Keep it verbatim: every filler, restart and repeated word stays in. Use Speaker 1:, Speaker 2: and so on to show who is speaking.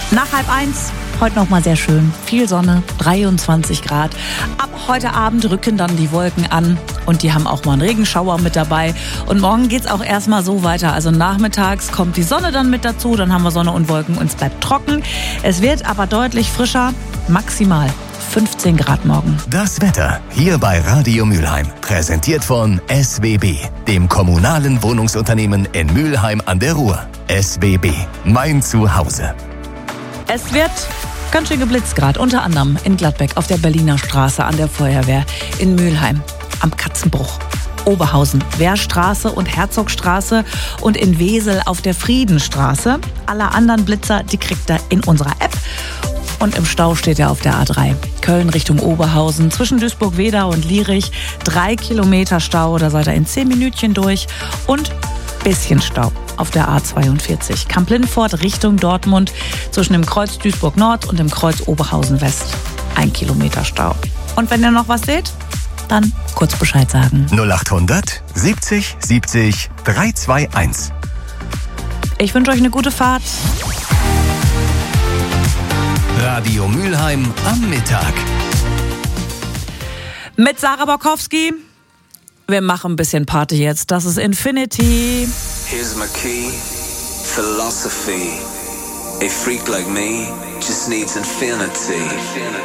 Speaker 1: Nach halb eins, heute noch mal sehr schön. Viel Sonne, dreiundzwanzig Grad. Ab heute Abend rücken dann die Wolken an und die haben auch mal einen Regenschauer mit dabei. Und morgen geht's auch erstmal so weiter. Also nachmittags kommt die Sonne dann mit dazu, dann haben wir Sonne und Wolken und es bleibt trocken. Es wird aber deutlich frischer, maximal fünfzehn Grad morgen.
Speaker 2: Das Wetter hier bei Radio Mülheim. Präsentiert von S W B, dem kommunalen Wohnungsunternehmen in Mülheim an der Ruhr. S W B, mein Zuhause.
Speaker 1: Es wird ganz schön geblitzt gerade, unter anderem in Gladbeck auf der Berliner Straße an der Feuerwehr, in Mülheim am Katzenbruch, Oberhausen, Wehrstraße und Herzogstraße und in Wesel auf der Friedenstraße. Alle anderen Blitzer, die kriegt ihr in unserer App. Und im Stau steht er auf der A drei. Köln Richtung Oberhausen, zwischen Duisburg-Wedau und Lierich. Drei Kilometer Stau, da seid ihr in zehn Minütchen durch. Und bisschen Stau auf der A zweiundvierzig. Kamp-Lindfort Richtung Dortmund, zwischen dem Kreuz Duisburg-Nord und dem Kreuz Oberhausen-West. Ein Kilometer Stau. Und wenn ihr noch was seht, dann kurz Bescheid sagen.
Speaker 2: null achthundert siebzig siebzig dreihunderteinundzwanzig.
Speaker 1: Ich wünsche euch eine gute Fahrt.
Speaker 2: Radio Mülheim am Mittag.
Speaker 1: Mit Sarah Borkowski. Wir machen ein bisschen Party jetzt. Das ist Infinity.
Speaker 3: Here's my key, philosophy. A freak like me just needs infinity.